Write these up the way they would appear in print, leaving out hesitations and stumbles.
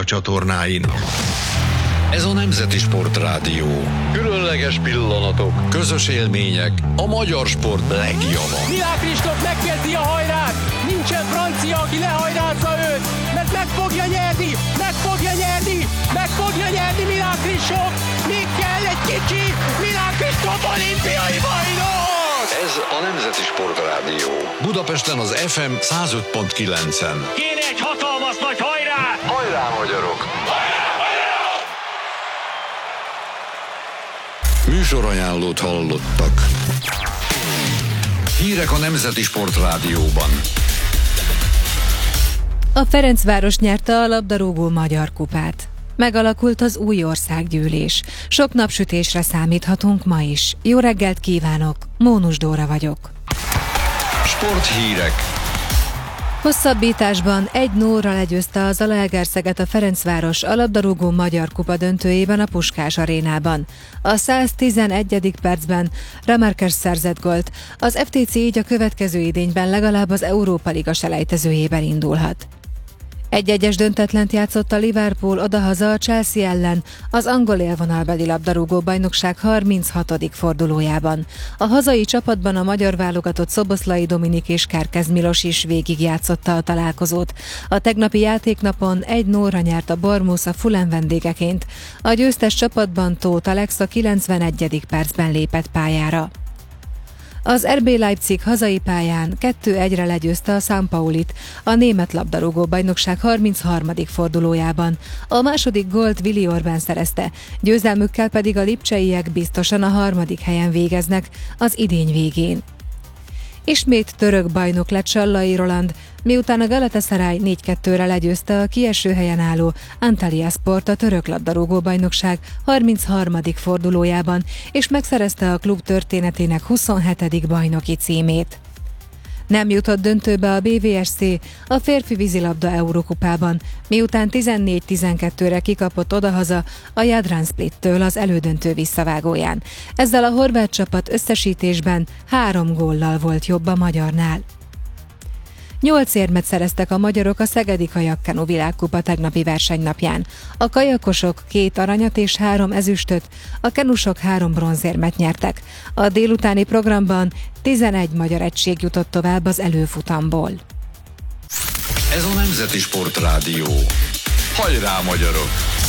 csatornáin. Ez a Nemzeti Sportrádió. Különleges pillanatok, közös élmények, a magyar sport legjava. Milák Kristóf megkérdi a hajrát, nincsen francia, aki lehajrázza őt, mert meg fogja nyerni Milák Kristóf, még kell egy kicsi, Milák Kristóf olimpiai bajnok! Ez a Nemzeti Sportrádió. Budapesten az FM 105.9-en. Kéne egy hatalmas nagy hajrát! Hajrá, magyarok! Műsorajánlót hallottak. Hírek a Nemzeti Sportrádióban. A Ferencváros nyerte a labdarúgó magyar kupát. Megalakult az új országgyűlés. Sok napsütésre számíthatunk ma is. Jó reggelt kívánok, Mónus Dóra vagyok. Sporthírek. Hosszabbításban 1-0-ra legyőzte a Zalaegerszeget a Ferencváros a labdarúgó magyar kupa döntőjében a Puskás arénában. A 111. percben Remarques szerzett gólt. Az FTC így a következő idényben legalább az Európa Liga selejtezőjében indulhat. 1-1-es döntetlent játszott a Liverpool odahaza a Chelsea ellen az angol élvonalbeli labdarúgó bajnokság 36. fordulójában. A hazai csapatban a magyar válogatott Szoboszlai Dominik és Kerkez Milos is végigjátszotta a találkozót. A tegnapi játéknapon 1-0-ra nyert a Bournemouth a Fulham vendégeként. A győztes csapatban Tóth Alex a 91. percben lépett pályára. Az RB Leipzig hazai pályán 2-1-re legyőzte a St. Paulit a német labdarúgó bajnokság 33. fordulójában. A második gólt Willi Orban szerezte, győzelmükkel pedig a lipcseiek biztosan a 3. helyen végeznek az idény végén. Ismét török bajnok lett Sallai Roland, miután a Galatasaray 4-2-re legyőzte a kieső helyen álló Antalyasport a török labdarúgó bajnokság 33. fordulójában, és megszerezte a klub történetének 27. bajnoki címét. Nem jutott döntőbe a BVSC a férfi vízilabda Eurokupában, miután 14-12-re kikapott odahaza a Jadran Splittől az elődöntő visszavágóján. Ezzel a horvát csapat összesítésben 3 góllal volt jobb a magyarnál. 8 érmet szereztek a magyarok a Szegedi Kajakkenu világkupa tegnapi versenynapján. A kajakosok 2 aranyat és 3 ezüstöt, a kenusok 3 bronzérmet nyertek. A délutáni programban 11 magyar egység jutott tovább az előfutamból. Ez a Nemzeti Sportrádió. Hajrá, magyarok!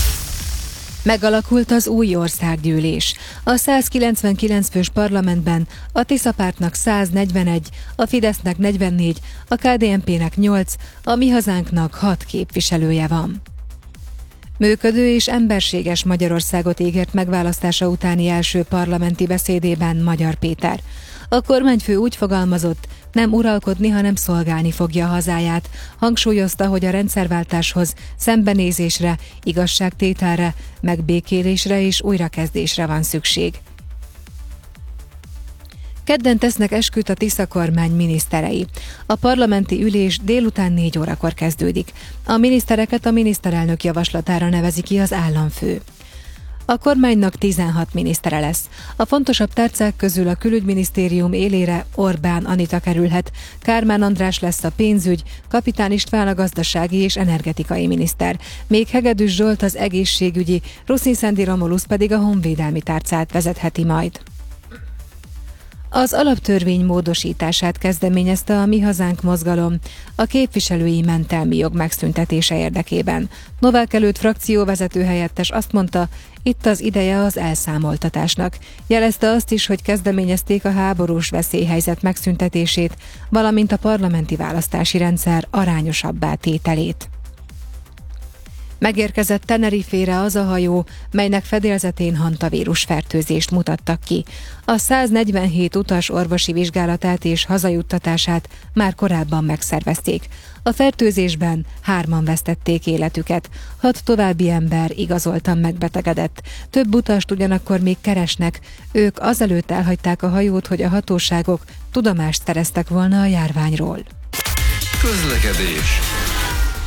Megalakult az új országgyűlés. A 199 fős parlamentben a Tisza Pártnak 141, a Fidesznek 44, a KDNP-nek 8, a Mi Hazánknak 6 képviselője van. Működő és emberséges Magyarországot ígért megválasztása utáni első parlamenti beszédében Magyar Péter. A kormányfő úgy fogalmazott, nem uralkodni, hanem szolgálni fogja a hazáját. Hangsúlyozta, hogy a rendszerváltáshoz szembenézésre, igazságtételre, megbékélésre és újrakezdésre van szükség. Kedden tesznek esküt a Tisza kormány miniszterei. A parlamenti ülés délután 4 órakor kezdődik. A minisztereket a miniszterelnök javaslatára nevezi ki az államfő. A kormánynak 16 minisztere lesz. A fontosabb tárcák közül a külügyminisztérium élére Orbán Anita kerülhet, Kármán András lesz a pénzügy, Kapitán István a gazdasági és energetikai miniszter, még Hegedűs Zsolt az egészségügyi, Ruszin-Szendi Romulusz pedig a honvédelmi tárcát vezetheti majd. Az alaptörvény módosítását kezdeményezte a Mi Hazánk mozgalom a képviselői mentelmi jog megszüntetése érdekében. Novák Előtt frakcióvezető helyettes azt mondta, itt az ideje az elszámoltatásnak. Jelezte azt is, hogy kezdeményezték a háborús veszélyhelyzet megszüntetését, valamint a parlamenti választási rendszer arányosabbá tételét. Megérkezett Tenerifére az a hajó, melynek fedélzetén hantavírus fertőzést mutattak ki. A 147 utas orvosi vizsgálatát és hazajuttatását már korábban megszervezték. A fertőzésben 3-an vesztették életüket, 6 további ember igazoltan megbetegedett. Több utast ugyanakkor még keresnek, ők azelőtt elhagyták a hajót, hogy a hatóságok tudomást szereztek volna a járványról. Közlekedés.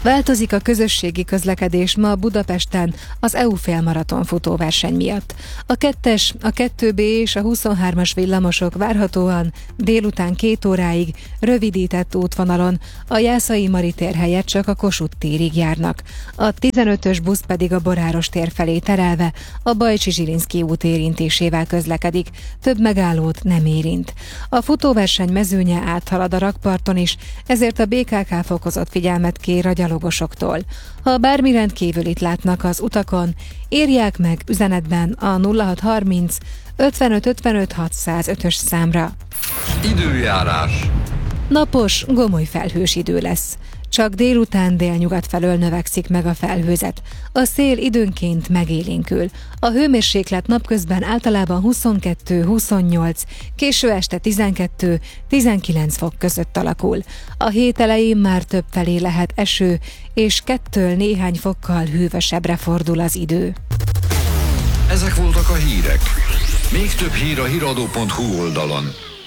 Változik a közösségi közlekedés ma Budapesten az EU félmaraton futóverseny miatt. A 2-es, a 2B és a 23-as villamosok várhatóan délután 2 óráig rövidített útvonalon, a Jászai Mari tér helyett csak a Kossuth térig járnak. A 15-ös busz pedig a Boráros tér felé terelve a Bajcsi-Zsilinszky út érintésével közlekedik, több megállót nem érint. A futóverseny mezőnye áthalad a rakparton is, ezért a BKK fokozott figyelmet kér a gyalogosoktól. Ha bármi rendkívülit látnak az utakon, írják meg üzenetben a 0630 55 55 605-ös számra. Időjárás. Napos, gomoly felhős idő lesz. Csak délután délnyugat felől növekszik meg a felhőzet. A szél időnként megélénkül. A hőmérséklet napközben általában 22-28, késő este 12-19 fok között alakul. A hét elején már többfelé lehet eső, és 2 néhány fokkal hűvösebbre fordul az idő. Ezek voltak a hírek. Még több hír a hiradó.hu oldalon.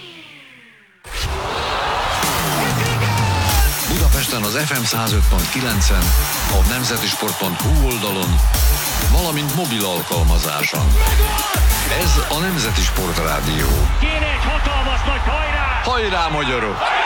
Budapesten az FM 105.9-en, a nemzetisport.hu oldalon, valamint mobil alkalmazáson. Ez a Nemzeti Sport Rádió. Kéne egy hatalmas nagy hajrá! Hajrá, magyarok!